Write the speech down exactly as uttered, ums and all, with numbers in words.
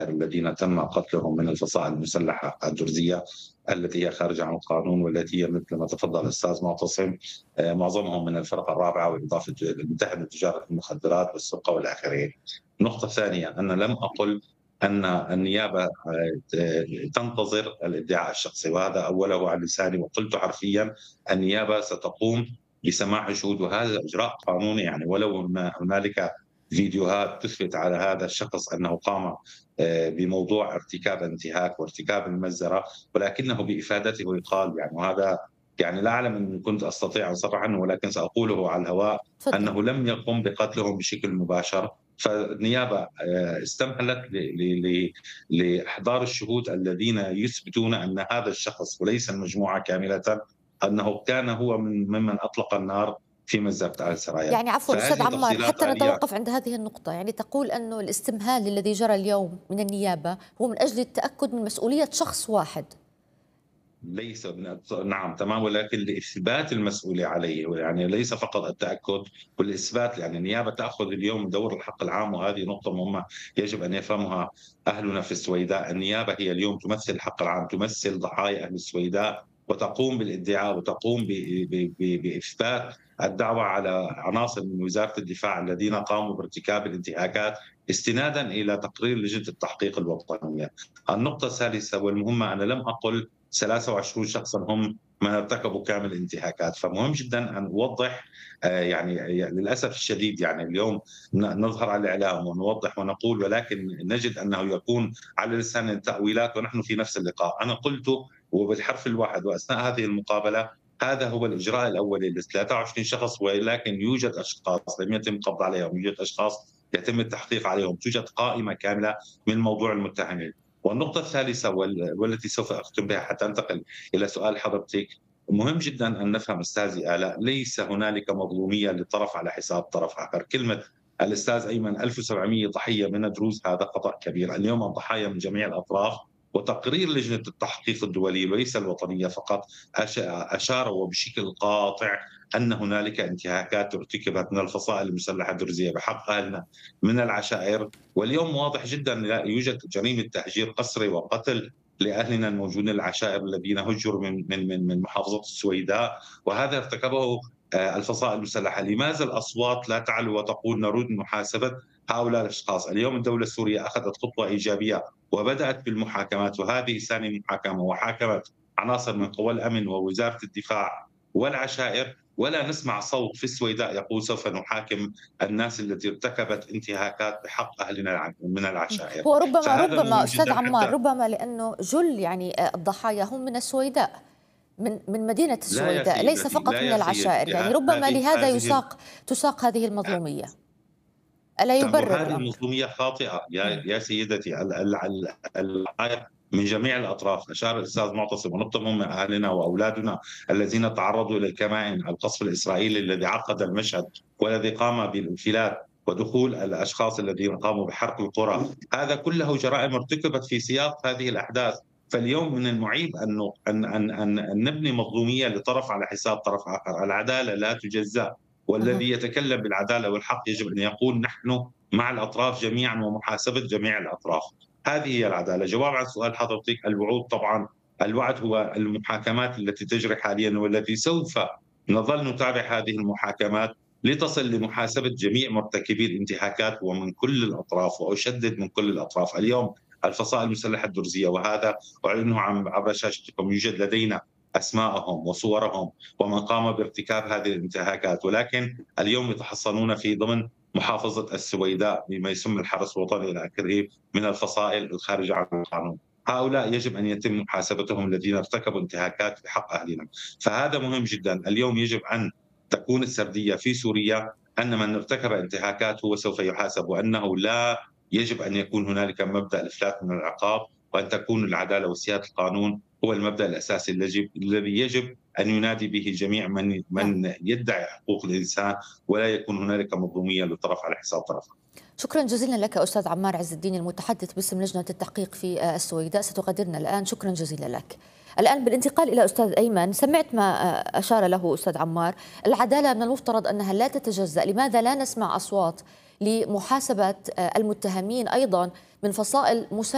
الذين تم قتلهم من الفصائل المسلحة الدرزية التي هي خارجة عن القانون، والتي هي مثل ما تفضل الأستاذ معتصم آه، معظمهم من الفرقة الرابعة، بالإضافة المتهم بتجارة المخدرات والسرقة والآخرين. النقطة الثانية، أنا لم أقل أن النيابة آه، تنتظر الادعاء الشخصي، وهذا أوله على لساني، وقلت حرفيا النيابة ستقوم بسماع شهود، وهذا إجراء قانوني. يعني ولو ما هنالك فيديوهات تثبت على هذا الشخص أنه قام آه، بموضوع ارتكاب انتهاك وارتكاب المجزرة، ولكنه بإفادته يقال، يعني وهذا يعني لا أعلم إن كنت أستطيع أن أصرح عنه، ولكن سأقوله على الهواء تفضل. أنه لم يقم بقتلهم بشكل مباشر. فالنيابة آه، استمهلت ل- ل- ل- لإحضار الشهود الذين يثبتون أن هذا الشخص وليس المجموعة كاملة، أنه كان هو من ممن أطلق النار في مزرعة آل سرايا. يعني عفوا أستاذ فهذه عمار، تفصيلات حتى آلية. نتوقف عند هذه النقطة، يعني تقول أنه الاستمهال الذي جرى اليوم من النيابة هو من أجل التأكد من مسؤولية شخص واحد. ليس من نعم تمام، ولكن لإثبات المسؤولية عليه، يعني ليس فقط التأكد والإثبات. يعني النيابة تأخذ اليوم دور الحق العام، وهذه نقطة مهمة يجب أن يفهمها أهلنا في السويداء. النيابة هي اليوم تمثل الحق العام، تمثل ضحايا أهل السويداء، وتقوم بالادعاء وتقوم ب- ب- ب- بإثبات الدعوة على عناصر من وزارة الدفاع الذين قاموا بارتكاب الانتهاكات، استنادا إلى تقرير لجنة التحقيق الوطنية. النقطة الثالثة والمهمة، أنا لم أقل ثلاثة وعشرين شخصا هم من ارتكبوا كامل الانتهاكات. فمهم جدا ان اوضح آه، يعني للاسف الشديد، يعني اليوم ن- نظهر على الاعلام ونوضح ونقول، ولكن نجد انه يكون على لسان التاويلات، ونحن في نفس اللقاء انا قلت وبالحرف الواحد واثناء هذه المقابله: هذا هو الاجراء الاولي ل ثلاثة وعشرين شخص، ولكن يوجد اشخاص لم يتم القبض عليهم، يوجد اشخاص يتم التحقيق عليهم، توجد قائمه كامله من موضوع المتهمين. والنقطة الثالثة والتي سوف أختم بها حتى أنتقل إلى سؤال حضرتك: مهم جدا أن نفهم أستاذي آلاء، ليس هنالك مظلومية لطرف على حساب طرف آخر. كلمة الأستاذ أيمن ألف وسبعمئة ضحية من الدروز، هذا خطأ كبير. اليوم الضحايا من جميع الأطراف، وتقرير لجنة التحقيق الدولي وليس الوطنية فقط أشاروا بشكل قاطع أن هنالك انتهاكات ارتكبت من الفصائل المسلحة الدرزية بحق أهلنا من العشائر. واليوم واضح جدا لا يوجد جريمه تهجير قسري وقتل لاهلنا الموجودين العشائر الذين هجروا من من من من محافظه السويداء، وهذا ارتكبه آه، الفصائل المسلحه. لماذا الاصوات لا تعلو وتقول نريد محاسبه هؤلاء الاشخاص؟ اليوم الدوله السوريه اخذت خطوه ايجابيه وبدات بالمحاكمات، وهذه ثاني محاكمه، وحاكمت عناصر من قوى الامن ووزاره الدفاع والعشائر. ولا نسمع صوت في السويداء يقول سوف نحاكم الناس التي ارتكبت انتهاكات بحق اهلنا من العشائر. هو ربما فهذا ربما مهم أستاذ جدا عمار، حتى. ربما لأنه جل يعني آه، الضحايا هم من السويداء، من من مدينة لا يا السويداء، ليس سيدتي، فقط لا من يا العشائر، سيدتي، يعني ه- ربما هذه لهذا هذه يساق تساق هذه المظلومية. ألا يبرر وهذه الأمر؟ المظلوميه خاطئه يا مم. يا سيدتي. ال- ال- ال- الرعاية من جميع الاطراف. اشار الاستاذ معتصم، ونقطه مهمه: اهلنا واولادنا الذين تعرضوا الى الكمائن، القصف الاسرائيلي الذي عقد المشهد والذي قام بالانفلات ودخول الاشخاص الذين قاموا بحرق القرى، هذا كله جرائم ارتكبت في سياق هذه الاحداث. فاليوم من المعيب ان ان ان ان أن نبني مظلوميه لطرف على حساب طرف اخر. العداله لا تجزأ، مهم. والذي يتكلم بالعداله والحق يجب ان يقول نحن مع الاطراف جميعا ومحاسبه جميع الاطراف. هذه هي العداله. جواب عن سؤال حضرتك: الوعود طبعا، الوعد هو المحاكمات التي تجري حاليا، والتي سوف نظل نتابع هذه المحاكمات لتصل لمحاسبه جميع مرتكبي الانتهاكات ومن كل الاطراف، واشدد من كل الاطراف. اليوم الفصائل المسلحه الدرزيه، وهذا اعلنه عبر شاشتكم، يوجد لدينا اسماءهم وصورهم ومن قام بارتكاب هذه الانتهاكات، ولكن اليوم يتحصنون في ضمن محافظه السويداء بما يسمى الحرس الوطني الى اخره من الفصائل الخارجه عن القانون. هؤلاء يجب ان يتم محاسبتهم، الذين ارتكبوا انتهاكات بحق اهلنا. فهذا مهم جدا. اليوم يجب ان تكون السرديه في سوريا ان من ارتكب انتهاكات هو سوف يحاسب، وانه لا يجب ان يكون هنالك مبدا الافلات من العقاب، وان تكون العداله وسياده القانون هو المبدا الاساسي الذي يجب ان ينادي به جميع من نعم. من يدعي حقوق الانسان، ولا يكون هنالك مظلوميه لطرف على حساب طرف. شكرا جزيلا لك أستاذ عمار عز الدين، المتحدث باسم لجنة التحقيق في آه، السويداء، ستغادرنا الآن. شكرا جزيلا لك. الآن بالانتقال إلى أستاذ أيمن، سمعت ما آه، أشار له أستاذ عمار. العدالة من المفترض أنها لا تتجزأ، لماذا لا نسمع أصوات لمحاسبة آه، المتهمين أيضا من فصائل مسلحة